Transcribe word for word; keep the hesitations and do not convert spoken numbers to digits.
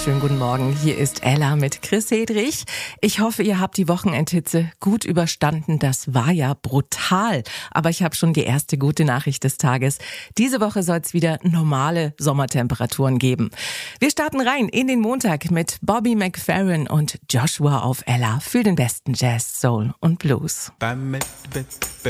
wunderschönen guten Morgen. Hier ist Ella mit Chris Hedrich. Ich hoffe, ihr habt die Wochenendhitze gut überstanden. Das war ja brutal. Aber ich habe schon die erste gute Nachricht des Tages. Diese Woche soll es wieder normale Sommertemperaturen geben. Wir starten rein in den Montag mit Bobby McFerrin und Joshua auf Ella für den besten Jazz, Soul und Blues.